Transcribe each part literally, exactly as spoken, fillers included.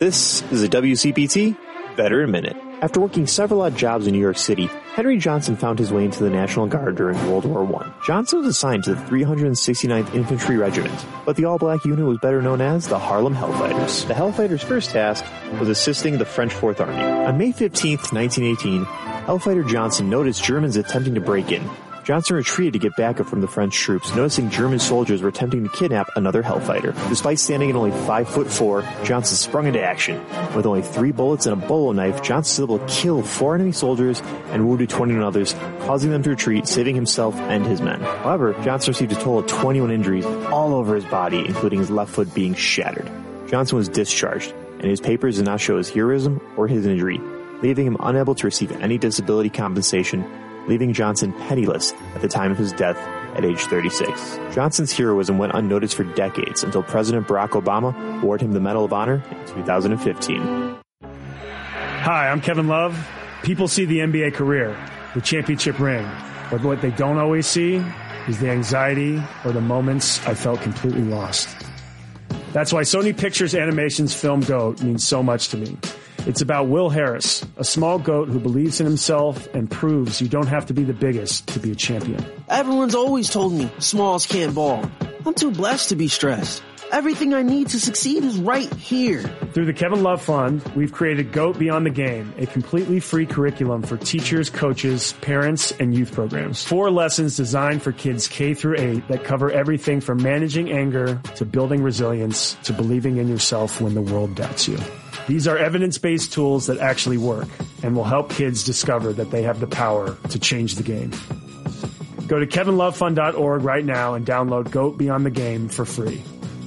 This is a W C P T Veteran Minute. After working several odd jobs in New York City, Henry Johnson found his way into the National Guard during World War One. Johnson was assigned to the three hundred sixty-ninth Infantry Regiment, but the all-black unit was better known as the Harlem Hellfighters. The Hellfighters' first task was assisting the French Fourth Army. On May fifteenth, nineteen eighteen, Hellfighter Johnson noticed Germans attempting to break in. Johnson retreated to get backup from the French troops, noticing German soldiers were attempting to kidnap another Hellfighter. Despite standing at only five foot four, Johnson sprung into action. With only three bullets and a bolo knife, Johnson was able to kill four enemy soldiers and wounded twenty-one others, causing them to retreat, saving himself and his men. However, Johnson received a total of twenty-one injuries all over his body, including his left foot being shattered. Johnson was discharged, and his papers did not show his heroism or his injury, leaving him unable to receive any disability compensation, leaving Johnson penniless at the time of his death at age thirty-six. Johnson's heroism went unnoticed for decades until President Barack Obama awarded him the Medal of Honor in two thousand fifteen. Hi, I'm Kevin Love. People see the N B A career, the championship ring, but what they don't always see is the anxiety or the moments I felt completely lost. That's why Sony Pictures Animation's film GOAT means so much to me. It's about Will Harris, a small goat who believes in himself and proves you don't have to be the biggest to be a champion. Everyone's always told me smalls can't ball. I'm too blessed to be stressed. Everything I need to succeed is right here. Through the Kevin Love Fund, we've created GOAT Beyond the Game, a completely free curriculum for teachers, coaches, parents, and youth programs. Four lessons designed for kids K through eight that cover everything from managing anger to building resilience to believing in yourself when the world doubts you. These are evidence-based tools that actually work and will help kids discover that they have the power to change the game. Go to kevin love fund dot org right now and download GOAT Beyond the Game for free.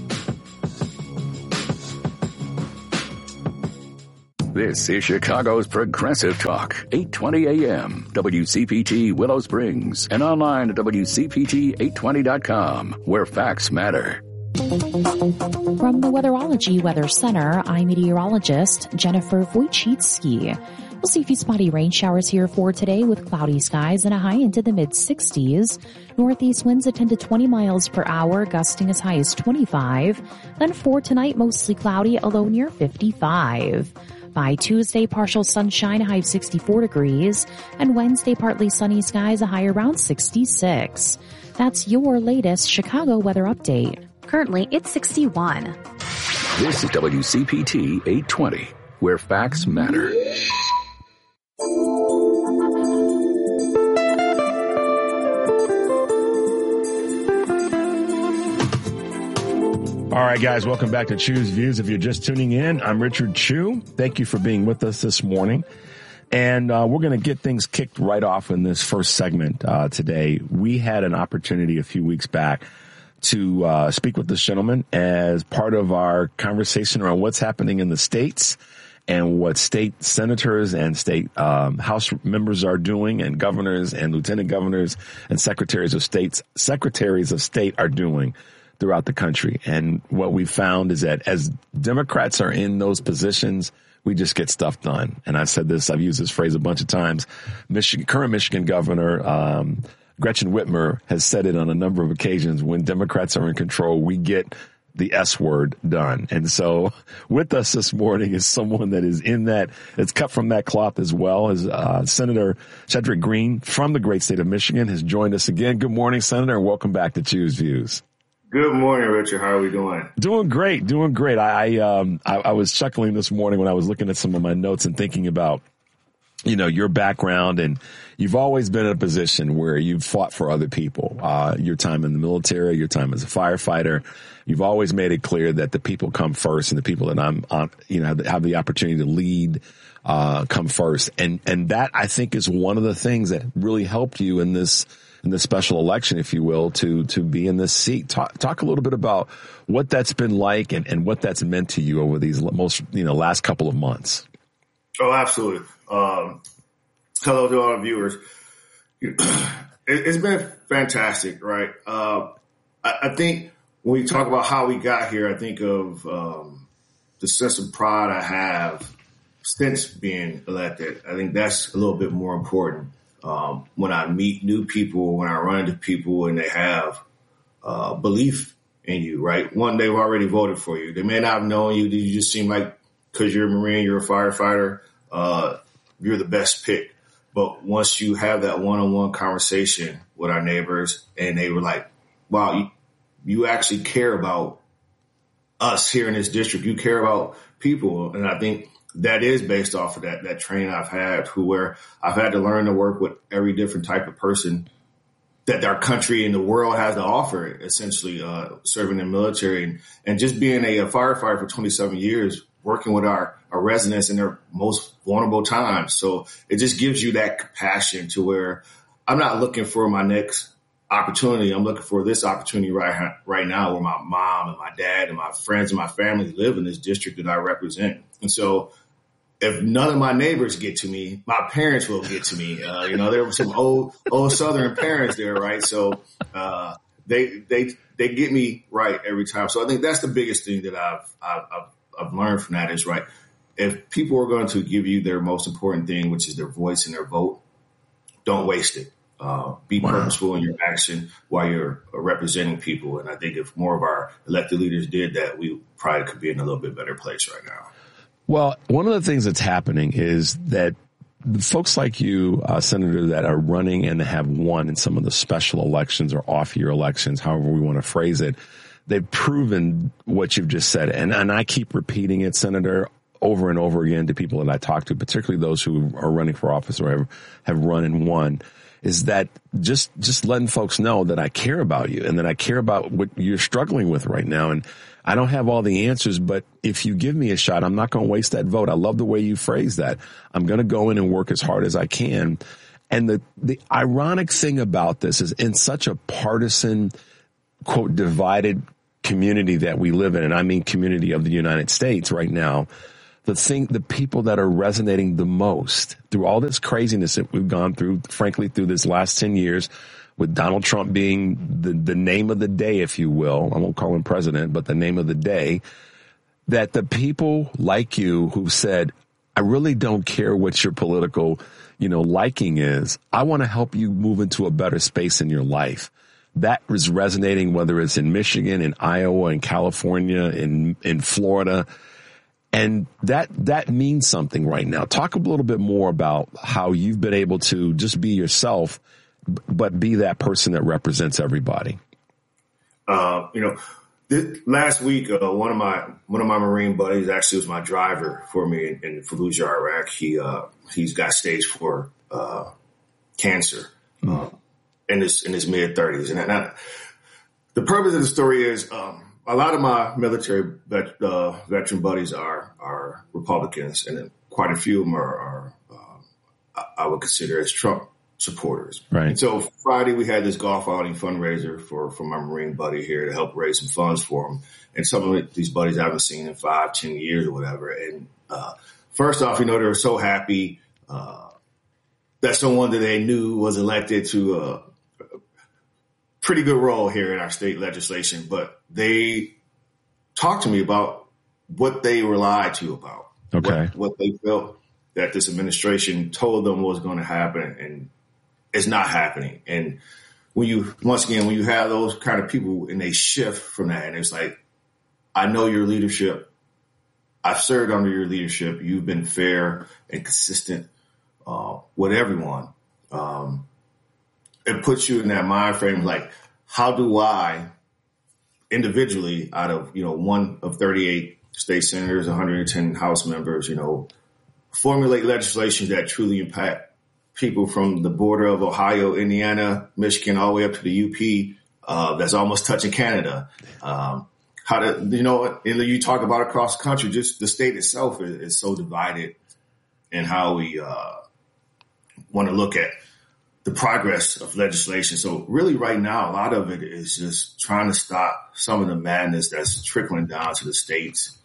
This is Chicago's Progressive Talk, eight twenty A M, W C P T Willow Springs, and online at W C P T eight twenty dot com, where facts matter. From the Weatherology Weather Center, I'm meteorologist Jennifer Wojcicki. We'll see a few spotty rain showers here for today with cloudy skies and a high into the mid-sixties. Northeast winds at ten to twenty miles per hour, gusting as high as twenty-five. Then for tonight, mostly cloudy, a low near fifty-five. By Tuesday, partial sunshine, a high of sixty-four degrees. And Wednesday, partly sunny skies, a high around sixty-six. That's your latest Chicago weather update. Currently, it's sixty-one. This is W C P T eight twenty, where facts matter. All right, guys, welcome back to Chew's Views. If you're just tuning in, I'm Richard Chew. Thank you for being with us this morning. And uh, we're going to get things kicked right off in this first segment uh, today. We had an opportunity a few weeks back to uh, speak with this gentleman as part of our conversation around what's happening in the states and what state senators and state um, House members are doing, and governors and lieutenant governors and secretaries of states, secretaries of state are doing throughout the country. And what we found is that as Democrats are in those positions, we just get stuff done. And I've said this, I've used this phrase a bunch of times. Michigan, current Michigan governor, um, Gretchen Whitmer has said it on a number of occasions. When Democrats are in control, we get the S word done. And so with us this morning is someone that is in that, it's cut from that cloth as well, as uh, Senator Cedric Green from the great state of Michigan has joined us again. Good morning, Senator, and welcome back to Chew's Views. Good morning, Richard. How are we doing? Doing great, doing great. I, I, um, I, I was chuckling this morning when I was looking at some of my notes and thinking about, you know, your background, and you've always been in a position where you've fought for other people. Uh, your time in the military, your time as a firefighter, you've always made it clear that the people come first, and the people that I'm on, you know, have the opportunity to lead, uh, come first. And, and that I think is one of the things that really helped you in this, in the special election, if you will, to, to be in this seat. Talk, talk a little bit about what that's been like and, and what that's meant to you over these most, you know, last couple of months. Oh, absolutely. Um, hello to all our viewers. It, it's been fantastic, right? Uh, I, I think when we talk about how we got here, I think of um, the sense of pride I have since being elected. I think that's a little bit more important. Um, when I meet new people, when I run into people and they have uh, belief in you, right? One, they've already voted for you. They may not have known you. You just seem like because you're a Marine, you're a firefighter, uh, you're the best pick. But once you have that one-on-one conversation with our neighbors and they were like, wow, you, you actually care about us here in this district. You care about people. And I think that is based off of that, that training I've had, who where I've had to learn to work with every different type of person that our country and the world has to offer, essentially, uh, serving in the military and, and just being a, a firefighter for twenty-seven years, working with our, our residents in their most vulnerable times. So it just gives you that compassion to where I'm not looking for my next opportunity. I'm looking for this opportunity right, right now where my mom and my dad and my friends and my family live in this district that I represent. And so if none of my neighbors get to me, my parents will get to me. Uh, you know, there were some old, old Southern parents there, right? So uh, they, they, they get me right every time. So I think that's the biggest thing that I've, I've, I've learned from that is, right, if people are going to give you their most important thing, which is their voice and their vote, don't waste it. Uh, be wow. purposeful in your action while you're representing people. And I think if more of our elected leaders did that, we probably could be in a little bit better place right now. Well, one of the things that's happening is that the folks like you, uh, Senator, that are running and have won in some of the special elections or off-year elections, however we want to phrase it, they've proven what you've just said. And, and I keep repeating it, Senator, over and over again to people that I talk to, particularly those who are running for office or have, have run and won, is that just, just letting folks know that I care about you and that I care about what you're struggling with right now. And I don't have all the answers, but if you give me a shot, I'm not going to waste that vote. I love the way you phrase that. I'm going to go in and work as hard as I can. And the, the ironic thing about this is in such a partisan, quote, divided community that we live in, and I mean community of the United States right now, the thing, the people that are resonating the most through all this craziness that we've gone through, frankly, through this last ten years, with Donald Trump being the, the name of the day, if you will. I won't call him president, but the name of the day, that the people like you who said, I really don't care what your political, you know, liking is. I want to help you move into a better space in your life. That is resonating, whether it's in Michigan, in Iowa, in California, in, in Florida. And that, that means something right now. Talk a little bit more about how you've been able to just be yourself, but be that person that represents everybody. Uh, you know, this, last week, uh, one of my one of my Marine buddies actually was my driver for me in, in Fallujah, Iraq. He uh, he's got stage four uh, cancer uh, in his in his mid thirties, and I, the purpose of the story is um, a lot of my military vet, uh, veteran buddies are are Republicans, and quite a few of them are, are uh, I would consider as Trump supporters. Right. And so Friday we had this golf outing fundraiser for, for my Marine buddy here to help raise some funds for him. And some of these buddies I haven't seen in five, ten years or whatever. And, uh, first off, you know, they were so happy, uh, that someone that they knew was elected to a, a pretty good role here in our state legislation, but they talked to me about what they were lied to about. Okay. What, what they felt that this administration told them was going to happen, and it's not happening. And when you, once again, when you have those kind of people and they shift from that, and it's like, I know your leadership. I've served under your leadership. You've been fair and consistent uh, with everyone. Um, it puts you in that mind frame, like, how do I individually, out of, you know, one of thirty-eight state senators, one hundred ten House members, you know, formulate legislation that truly impact people from the border of Ohio, Indiana, Michigan, all the way up to the U P, uh, that's almost touching Canada. Um, how to, you know, you talk about across the country, just the state itself is, is so divided in how we uh, want to look at the progress of legislation. So really right now, a lot of it is just trying to stop some of the madness that's trickling down to the states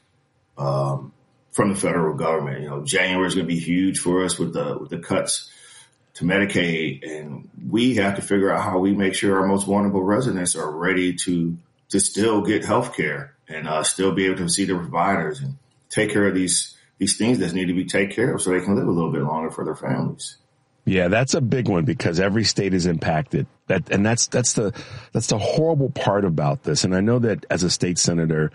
um, from the federal government. You know, January is going to be huge for us with the with the cuts to Medicaid, and we have to figure out how we make sure our most vulnerable residents are ready to to still get health care and uh, still be able to see their providers and take care of these these things that need to be taken care of so they can live a little bit longer for their families. Yeah, that's a big one because every state is impacted. That and that's that's the that's the horrible part about this. And I know that as a state senator,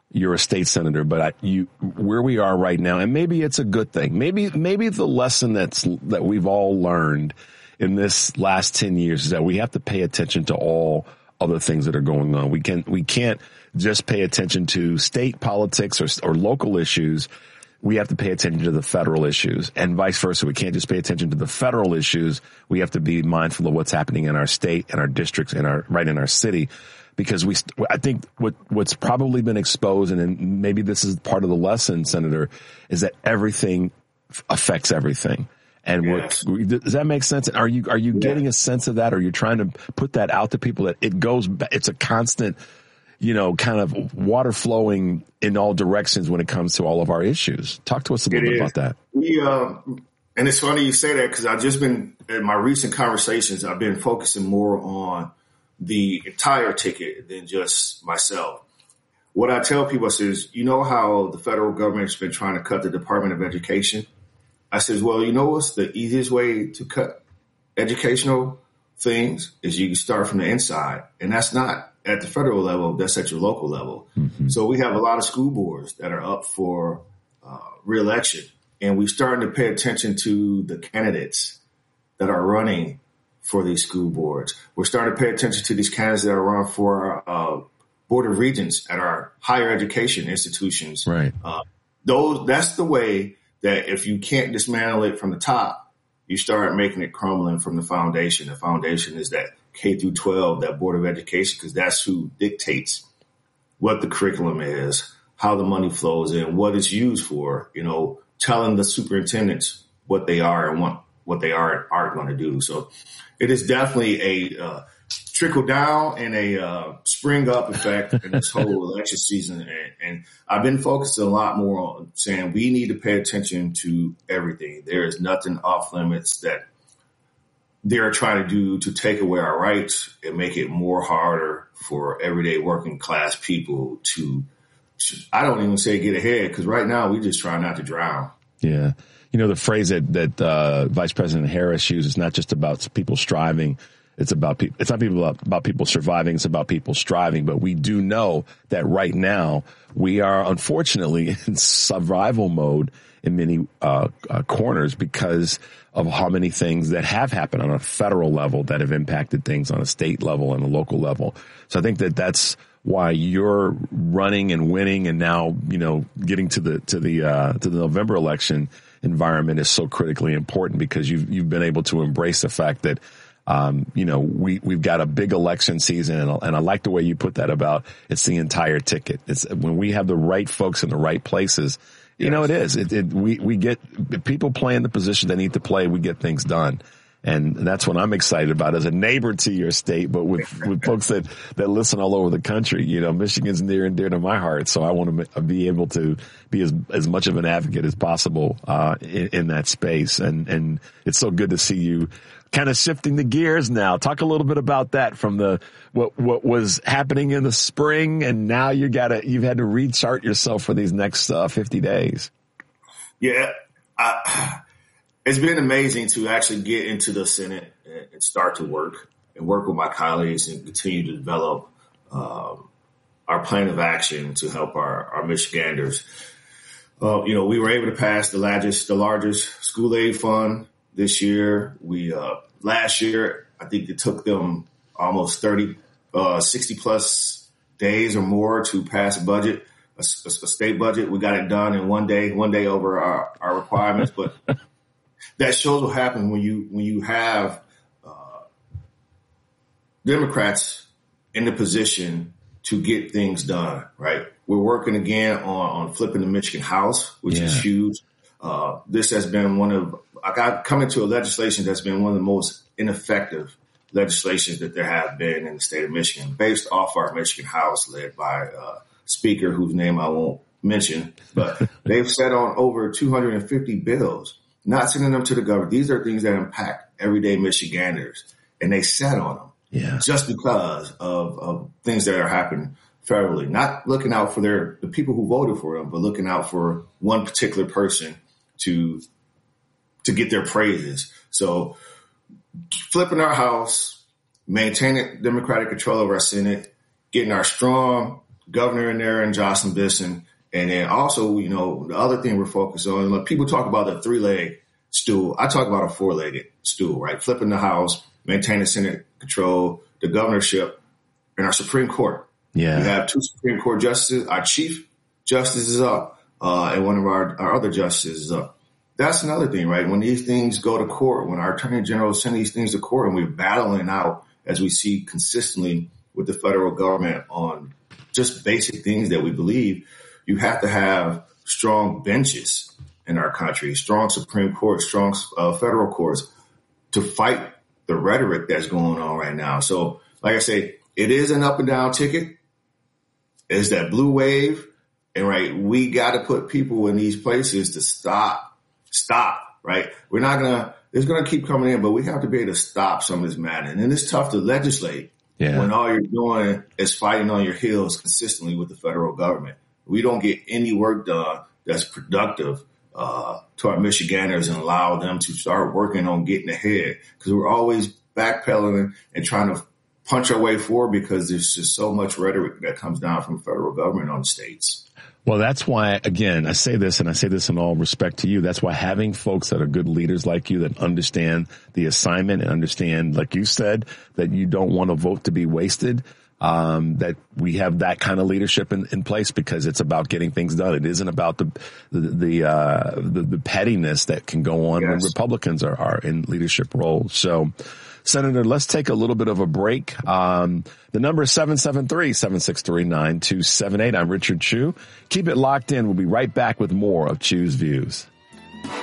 you're a state senator, but I, you, where we are right now, and maybe it's a good thing. Maybe, maybe the lesson that's, that we've all learned in this last ten years is that we have to pay attention to all other things that are going on. We can, we can't just pay attention to state politics or, or local issues. We have to pay attention to the federal issues, and vice versa. We can't just pay attention to the federal issues. We have to be mindful of what's happening in our state and our districts and our, right in our city. Because we, I think what, what's probably been exposed, and maybe this is part of the lesson, Senator, is that everything affects everything. And yes. what, does that make sense? Are you, are you yeah. getting a sense of that? Or are you trying to put that out to people that it goes, it's a constant, you know, kind of water flowing in all directions when it comes to all of our issues? Talk to us a little it bit is. about that. We, uh, and it's funny you say that, because I've just been, in my recent conversations, I've been focusing more on the entire ticket than just myself. What I tell people is, you know how the federal government's been trying to cut the Department of Education? I says, well, you know what's the easiest way to cut educational things is you can start from the inside. And that's not at the federal level, that's at your local level. Mm-hmm. So we have a lot of school boards that are up for uh, reelection, and we're starting to pay attention to the candidates that are running for these school boards. We're starting to pay attention to these candidates that are running for uh, Board of Regents at our higher education institutions. Right. Uh, those, that's the way that if you can't dismantle it from the top, you start making it crumbling from the foundation. The foundation is that K through twelve, that Board of Education, because that's who dictates what the curriculum is, how the money flows in, what it's used for, you know, telling the superintendents what they are and what, what they are and aren't going to do. So it is definitely a uh, trickle down and a uh, spring up effect in this whole election season. And, and I've been focusing a lot more on saying we need to pay attention to everything. There is nothing off limits that they're trying to do to take away our rights and make it more harder for everyday working class people to, to I don't even say get ahead, because right now we just try not to drown. Yeah. You know, the phrase that, that uh, Vice President Harris uses, not just about people striving. It's about people. It's not people about, about people surviving. It's about people striving. But we do know that right now we are unfortunately in survival mode in many uh, uh, corners because of how many things that have happened on a federal level that have impacted things on a state level and a local level. So I think that that's why you're running and winning, and now, you know, getting to the to the uh, to the November election environment is so critically important, because you've you've been able to embrace the fact that. Um, you know, we, we've got a big election season, and, and I like the way you put that about it's the entire ticket. It's when we have the right folks in the right places, you yes. know, it is. It, it, we, we get people playing the position they need to play. We get things done. And that's what I'm excited about as a neighbor to your state, but with, with folks that, that listen all over the country. You know, Michigan's near and dear to my heart. So I want to be able to be as, as much of an advocate as possible, uh, in, in that space. And, and it's so good to see you kind of shifting the gears now. Talk a little bit about that from the, what, what was happening in the spring. And now you gotta, you've had to rechart yourself for these next uh, fifty days. Yeah. I, It's been amazing to actually get into the Senate and start to work and work with my colleagues and continue to develop um, our plan of action to help our, our Michiganders. Uh, you know, we were able to pass the largest, the largest school aid fund this year. We uh, last year, I think it took them almost thirty, uh, sixty plus days or more to pass a budget, a, a state budget. We got it done in one day, one day over our, our requirements, but. That shows what happens when you when you have uh, Democrats in the position to get things done, right? We're working again on, on flipping the Michigan House, which yeah. is huge. Uh, this has been one of I got coming to a legislation that's been one of the most ineffective legislations that there have been in the state of Michigan, based off our Michigan House, led by a speaker whose name I won't mention, but they've set on over two hundred fifty bills. Not sending them to the government. These are things that impact everyday Michiganders, and they sat on them yeah. just because of, of things that are happening federally. Not looking out for their the people who voted for them, but looking out for one particular person to to get their praises. So flipping our House, maintaining Democratic control of our Senate, getting our strong governor in there and Jocelyn Bisson. And then also, you know, the other thing we're focused on, like people talk about the three-leg stool. I talk about a four-legged stool, right? Flipping the House, maintaining Senate control, the governorship, and our Supreme Court. Yeah. We have two Supreme Court justices. Our chief justice is up, uh, and one of our, our other justices is up. That's another thing, right? When these things go to court, when our attorney general send these things to court and we're battling out, as we see consistently with the federal government on just basic things that we believe, you have to have strong benches in our country, strong Supreme Court, strong uh, federal courts to fight the rhetoric that's going on right now. So, like I say, it is an up and down ticket. It's that blue wave. And, right, we got to put people in these places to stop, stop, right? We're not going to, it's going to keep coming in, but we have to be able to stop some of this madness. And it's tough to legislate yeah. when all you're doing is fighting on your heels consistently with the federal government. We don't get any work done that's productive uh, to our Michiganders and allow them to start working on getting ahead, because we're always backpedaling and trying to punch our way forward because there's just so much rhetoric that comes down from the federal government on the states. Well, that's why, again, I say this, and I say this in all respect to you. That's why having folks that are good leaders like you that understand the assignment and understand, like you said, that you don't want a vote to be wasted. Um, that we have that kind of leadership in, in place because it's about getting things done. It isn't about the, the, the, uh, the, the pettiness that can go on yes. when Republicans are, are in leadership roles. So, Senator, let's take a little bit of a break. Um, the number is seven seven three, seven six three, nine two seven eight. I'm Richard Chew. Keep it locked in. We'll be right back with more of Chew's Views.